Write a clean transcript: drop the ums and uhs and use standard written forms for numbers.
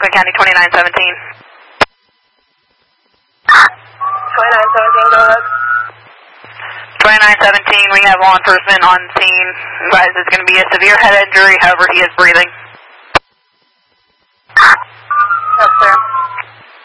Franklin County 2917. 2917, go ahead. 2917, we have law enforcement on scene. Advise it's going to be a severe head injury, however he is breathing. Yes, sir.